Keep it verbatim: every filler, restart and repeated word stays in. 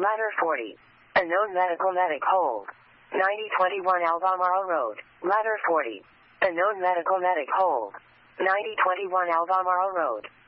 Ladder forty. Unknown medical medic hold. ninety twenty-one Albemarle Road. Ladder forty. Unknown medical medic hold. ninety twenty-one Albemarle Road.